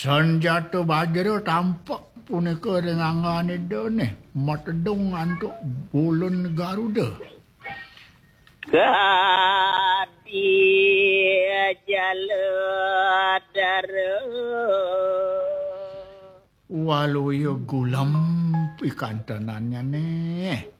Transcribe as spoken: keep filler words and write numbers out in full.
Sanjata Bajra tampak punika rengangane dene matedung antuk bulun Garuda. Kadi jaladara Waluyo gulam pikantenannya nih.